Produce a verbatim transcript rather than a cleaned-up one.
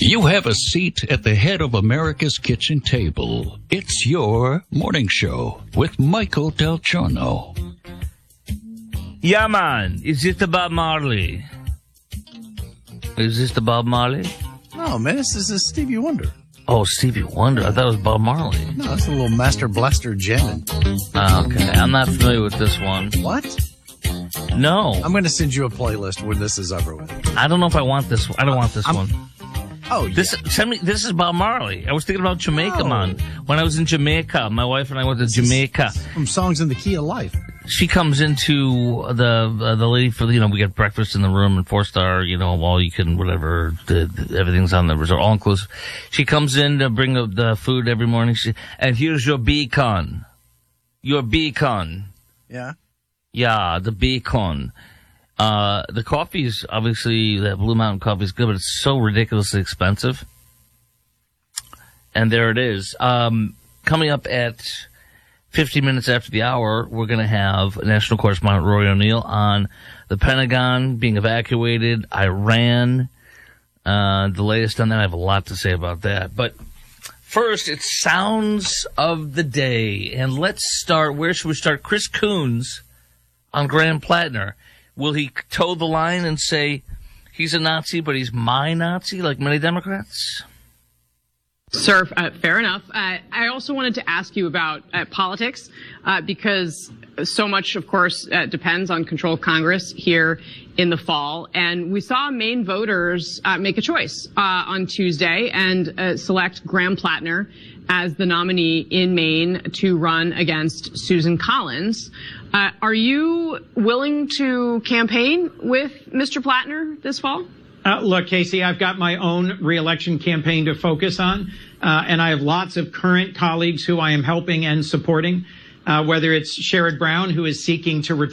You have a seat at the head of America's kitchen table. It's your morning show with Michael Del Giorno. Yeah, man. Is this the Bob Marley? Is this the Bob Marley? No, man. This is Stevie Wonder. Oh, Stevie Wonder. I thought it was Bob Marley. No, that's a little Master Blaster jamming. Oh, okay. I'm not familiar with this one. What? No. I'm going to send you a playlist when this is over with. I don't know if I want this one. I don't want this I'm, one. Oh, yeah. This, send me, this is Bob Marley. I was thinking about Jamaica, Oh. man. When I was in Jamaica, my wife and I went to Jamaica. From Songs in the Key of Life. She comes into the uh, the lady for, you know, we get breakfast in the room and four star, you know, all you can, whatever, the, the, everything's on the resort, all inclusive. She comes in to bring up the food every morning. She, and here's your beacon. Your beacon. Yeah. Yeah, the beacon. Uh, the coffee is obviously, that Blue Mountain coffee is good, but it's so ridiculously expensive. And there it is. Um, coming up at fifteen minutes after the hour, we're going to have national correspondent Rory O'Neill on the Pentagon being evacuated, Iran, uh, the latest on that. I have a lot to say about that. But first, it's Sounds of the Day. And let's start, where should we start? Chris Coons on Graham Plattner. Will he toe the line and say he's a Nazi, but he's my Nazi, like many Democrats? Sir, uh, fair enough. Uh, I also wanted to ask you about uh, politics, uh, because so much, of course, uh, depends on control of Congress here in the fall. And we saw Maine voters uh, make a choice uh, on Tuesday and uh, select Graham Plattner as the nominee in Maine to run against Susan Collins. Uh, are you willing to campaign with Mister Plattner this fall? Uh, look, Casey, I've got my own reelection campaign to focus on, uh, and I have lots of current colleagues who I am helping and supporting, uh, whether it's Sherrod Brown, who is seeking to return